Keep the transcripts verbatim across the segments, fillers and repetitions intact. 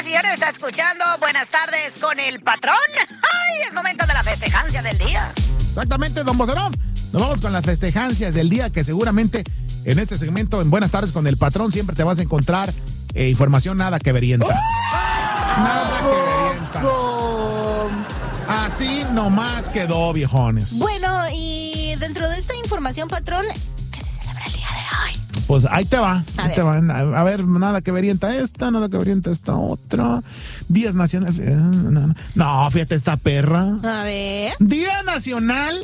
señores, está escuchando Buenas Tardes con el Patrón. ¡Ay! Es momento de la festejancia del día. Exactamente, don Bocerov. Nos vamos con las festejancias del día, que seguramente en este segmento, en Buenas Tardes con el Patrón, siempre te vas a encontrar eh, información nada que verienta. ¡Oh! Nada que verienta. Así nomás quedó, viejones. Bueno, y dentro de esta información, Patrón, ¿qué se celebra el día de hoy? Pues ahí te va, A ahí ver. te va. A ver, nada que verienta esta, nada que verienta esta otra. Días nacionales. No, fíjate esta perra. A ver. Día Nacional,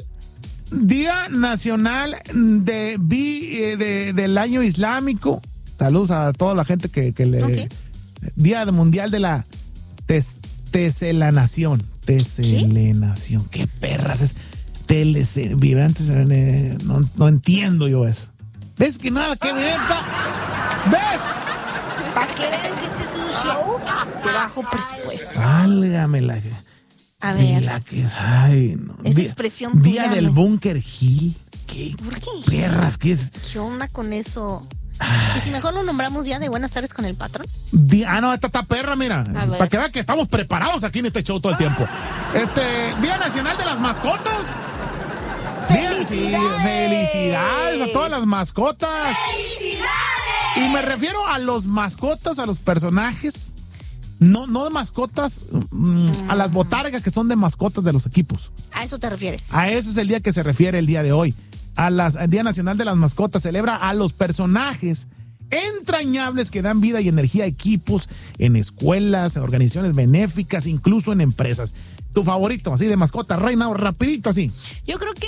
Día Nacional de, de, de del Año Islámico. Saludos a toda la gente que, que le... Okay. Día Mundial de la tes, Teselanación. Teselanación. ¿Qué? ¿Qué perras es? Telese, vibrantes, eh, no, no entiendo yo eso. ¿Ves que nada que verienta? ¿Ves? Para que vean que este es un show de bajo presupuesto. Válgame la... A ver. La que, ay, no. Esa Día, expresión Día tuya, del ¿no? Bunker Hill. ¿Qué? ¿Por qué? Perras, ¿qué es? ¿Qué onda con eso? ¿Y si mejor lo nombramos Día de Buenas Tardes con el Patrón? Día, ah, no, esta está perra, mira. ver. Para que vean que estamos preparados aquí en este show todo el tiempo. Este, Día Nacional de las Mascotas. Día- sí, ¡Felicidades! felicidades a todas las mascotas. ¡Felicidades! Y me refiero a los mascotas, a los personajes. No, no de mascotas, mm, a las botargas que son de mascotas de los equipos. ¿A eso te refieres? A eso es el día que se refiere el día de hoy. A las, al Día Nacional de las Mascotas celebra a los personajes entrañables que dan vida y energía a equipos, en escuelas, en organizaciones benéficas, incluso en empresas. Tu favorito, así de mascota, Reina, rapidito así. Yo creo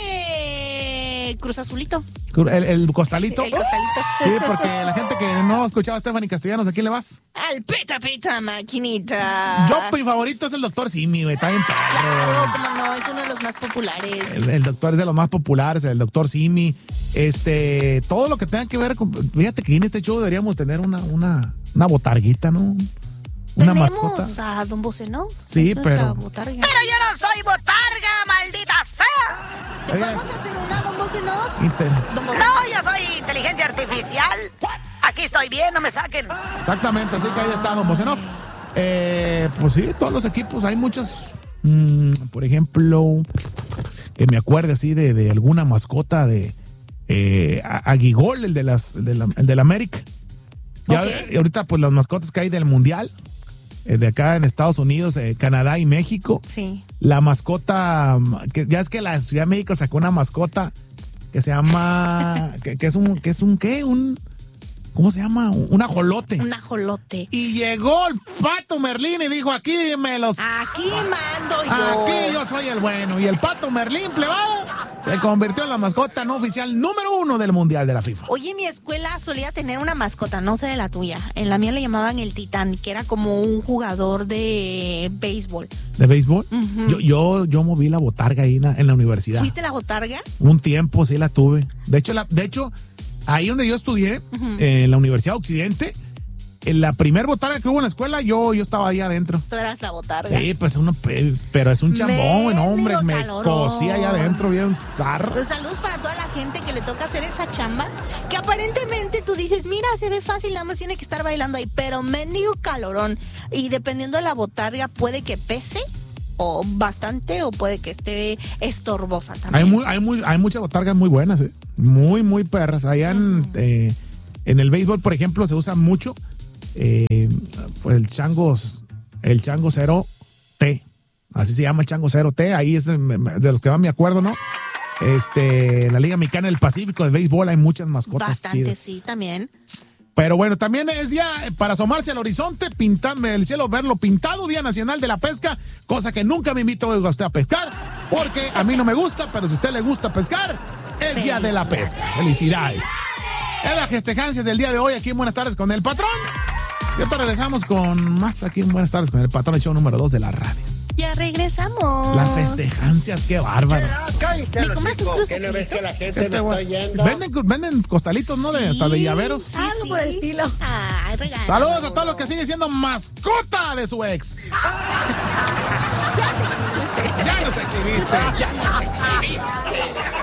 que Cruz Azulito. El, el costalito. El costalito. Sí, porque la gente que no ha escuchado a Stephanie Castellanos, ¿a quién le vas? Al peta peta maquinita. Yo, mi favorito es el doctor Simi, güey, está bien perro. Claro, cómo no, es uno de los más populares. El, el doctor es de los más populares, el doctor Simi. Este, todo lo que tenga que ver con. Fíjate que en este show deberíamos tener una, una, una botarguita, ¿no? Una Tenemos mascota. a Don Bocenov. Sí, es nuestra pero- botarga. Pero yo no soy botarga, maldita sea. ¿Te Oye, podemos hacer una, Don Bocenov? Inter- Don Bocenov. No, yo soy inteligencia artificial. Aquí estoy bien, no me saquen. Exactamente, así que ahí está Don Bocenov. Eh, pues sí, todos los equipos, hay muchos. mm, por ejemplo, que me acuerde así de, de alguna mascota de eh, a- Aguigol, el de las, el de la, el de la América. Ya, Ok. eh, ahorita, pues las mascotas que hay del Mundial, eh, de acá en Estados Unidos, eh, Canadá y México. Sí. La mascota, que ya es que la Ciudad de México sacó una mascota que se llama, que, que es un, que es un, ¿qué? Un, ¿cómo se llama? Un ajolote. Un ajolote. Y llegó el Pato Merlín y dijo, aquí me los, Aquí mando yo. aquí yo soy el bueno. Y el Pato Merlín, plebado, se convirtió en la mascota no oficial número uno del Mundial de la FIFA. Oye, mi escuela solía tener una mascota, no sé de la tuya. En la mía le llamaban el Titán, que era como un jugador de béisbol. ¿De béisbol? Ujú. yo, yo, yo moví la botarga ahí en la, en la universidad. ¿Fuiste la botarga? Un tiempo sí la tuve. De hecho, la, de hecho ahí donde yo estudié, Ujú. eh, en la Universidad Occidente, en la primer botarga que hubo en la escuela, yo, yo estaba ahí adentro. Tú eras la botarga. Sí, pues uno, pe- pero es un chambón, güey, no, hombre, Mendigo me calorón. cosía allá adentro bien zarra. Pues saludos para toda la gente que le toca hacer esa chamba, que aparentemente tú dices, mira, se ve fácil, nada más tiene que estar bailando ahí, pero mendigo calorón. Y dependiendo de la botarga, puede que pese o bastante o puede que esté estorbosa también. Hay, muy, hay, muy, hay muchas botargas muy buenas, ¿eh? Muy, muy perras. Allá en, eh, en el béisbol, por ejemplo, se usa mucho eh, pues el chango, el chango cero T. Así se llama el chango cero T. Ahí es de, de los que más me acuerdo, ¿no? Este, en la Liga Mexicana del Pacífico de béisbol hay muchas mascotas Bastante, chidas. sí, también. Pero bueno, también es día para asomarse al horizonte, pintarme el cielo, verlo pintado, Día Nacional de la Pesca, cosa que nunca me invito a usted a pescar, porque a mí no me gusta, pero si a usted le gusta pescar, es Día de la Pesca. Felicidades. Es las festejancias del día de hoy aquí en Buenas Tardes con el Patrón. Y ahorita regresamos con más aquí en Buenas Tardes con el Patrón, el show número dos de la radio. Ya regresamos. Las festejancias, qué bárbaro. ¿Me compras un cruz ¿Qué no ves azulito? que la gente Este, me güey, está yendo? venden, venden costalitos, ¿no? De, hasta de llaveros. Sí, algo por el estilo. Ay, regalo. Saludos a todos los que siguen siendo mascota de su ex. Ya te exhibiste. Ya nos exhibiste. Ya nos exhibiste.